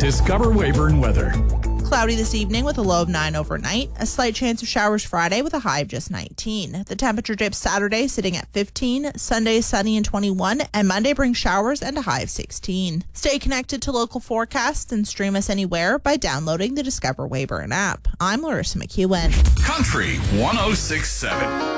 Discover Weyburn weather. Cloudy this evening with a low of 9 overnight. A slight chance of showers Friday with a high of just 19. The temperature dips Saturday sitting at 15. Sunday sunny and 21. And Monday brings showers and a high of 16. Stay connected to local forecasts and stream us anywhere by downloading the Discover Weyburn app. I'm Larissa McEwen. Country 106.7.